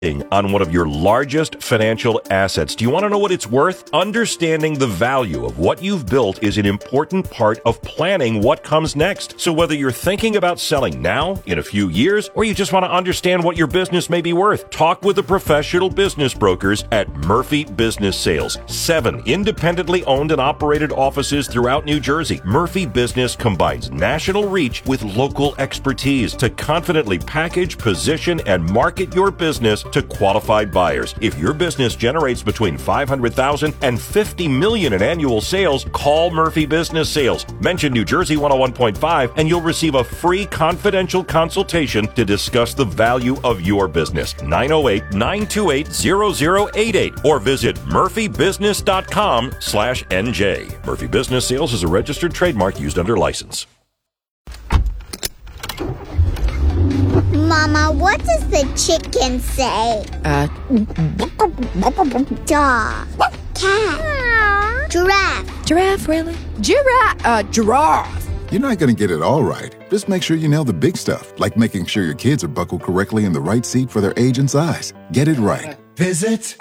on one of your largest financial assets. Do you want to know what it's worth? Understanding the value of what you've built is an important part of planning what comes next. So whether you're thinking about selling now, in a few years, or you just want to understand what your business may be worth, talk with the professional business brokers at Murphy Business Sales. 7 independently owned and operated offices throughout New Jersey. Murphy Business combines national reach with local expertise to confidently package, position, and market your business to qualified buyers. If your business generates between $500,000 and $50 million in annual sales, call Murphy Business Sales. Mention New Jersey 101.5 and you'll receive a free confidential consultation to discuss the value of your business. 908-928-0088 or visit murphybusiness.com/NJ. Murphy Business Sales is a registered trademark used under license. Mama, what does the chicken say? Dog. Cat. Giraffe. Giraffe, really? Giraffe. You're not going to get it all right. Just make sure you nail the big stuff, like making sure your kids are buckled correctly in the right seat for their age and size. Get it right. Visit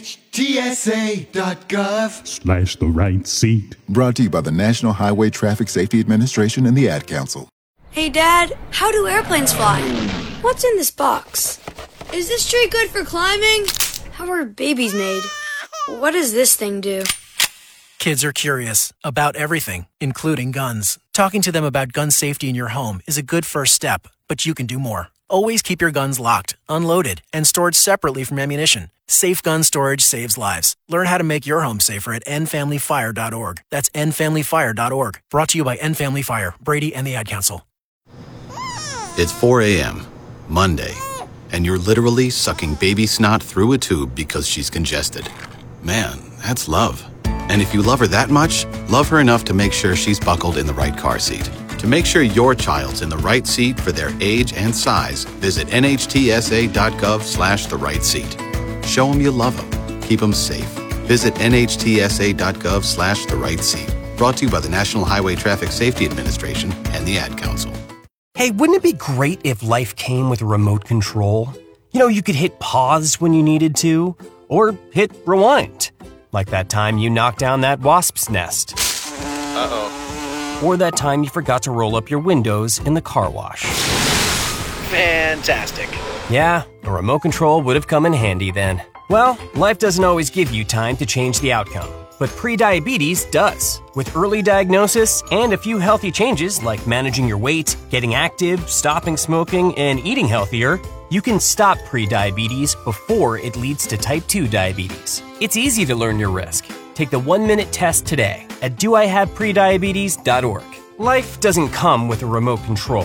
NHTSA.gov/the right seat. Brought to you by the National Highway Traffic Safety Administration and the Ad Council. Hey, Dad, how do airplanes fly? What's in this box? Is this tree good for climbing? How are babies made? What does this thing do? Kids are curious about everything, including guns. Talking to them about gun safety in your home is a good first step, but you can do more. Always keep your guns locked, unloaded, and stored separately from ammunition. Safe gun storage saves lives. Learn how to make your home safer at endfamilyfire.org. That's endfamilyfire.org. Brought to you by End Family Fire, Brady, and the Ad Council. It's 4 a.m., Monday, and you're literally sucking baby snot through a tube because she's congested. Man, that's love. And if you love her that much, love her enough to make sure she's buckled in the right car seat. To make sure your child's in the right seat for their age and size, visit NHTSA.gov/the right seat. Show them you love them. Keep them safe. Visit NHTSA.gov/the right seat. Brought to you by the National Highway Traffic Safety Administration and the Ad Council. Hey, wouldn't it be great if life came with a remote control? You know, you could hit pause when you needed to, or hit rewind. Like that time you knocked down that wasp's nest. Uh-oh. Or that time you forgot to roll up your windows in the car wash. Fantastic. Yeah, a remote control would have come in handy then. Well, life doesn't always give you time to change the outcome, but prediabetes does. With early diagnosis and a few healthy changes like managing your weight, getting active, stopping smoking, and eating healthier, you can stop prediabetes before it leads to type 2 diabetes. It's easy to learn your risk. Take the 1-minute test today at doihaveprediabetes.org. Life doesn't come with a remote control.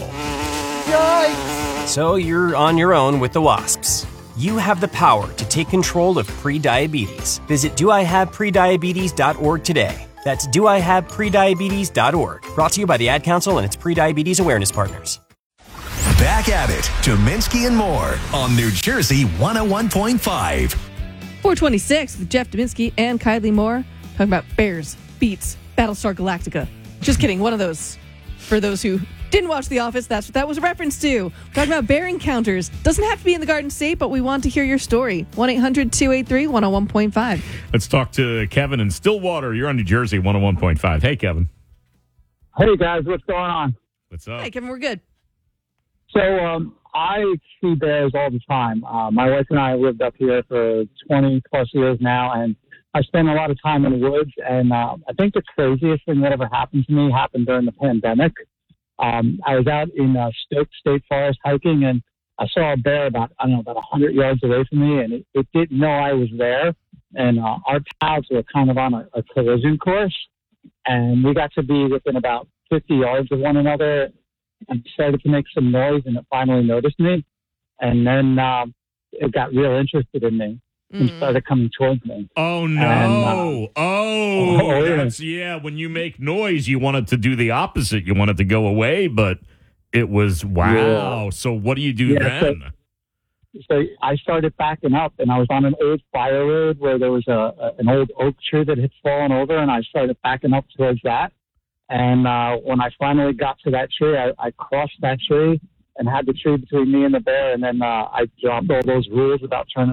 Yikes! So you're on your own with the wasps. You have the power to take control of prediabetes. Visit doihaveprediabetes.org today. That's doihaveprediabetes.org. Brought to you by the Ad Council and its Prediabetes Awareness Partners. Back at it, Dominski and more on New Jersey 101.5. 426 with Jeff Dominski and Kylie Moore talking about Bears beats Battlestar Galactica. Just kidding. One of those. For those who didn't watch The Office, that's what that was a reference to. We're talking about bear encounters. Doesn't have to be in the Garden State, but we want to hear your story. 1-800-283-101.5. Let's talk to Kevin in Stillwater. You're on New Jersey 101.5. Hey, Kevin. Hey, guys. What's going on? What's up? Hey, Kevin. We're good. So I see bears all the time. My wife and I lived up here for 20-plus years now, and I spend a lot of time in the woods. And I think the craziest thing that ever happened to me happened during the pandemic. I was out in Stoke State Forest hiking, and I saw a bear about 100 yards away from me, and it didn't know I was there. And our paths were kind of on a collision course, and we got to be within about 50 yards of one another, and started to make some noise, and it finally noticed me. And then it got real interested in me and started coming towards me. Oh, no. Yeah. When you make noise, you want it to do the opposite. You want it to go away, but it was, wow. Yeah. So what do you do then? So I started backing up, and I was on an old fire road where there was an old oak tree that had fallen over, and I started backing up towards that. And when I finally got to that tree, I crossed that tree and had the tree between me and the bear. And then I dropped all those rules about turning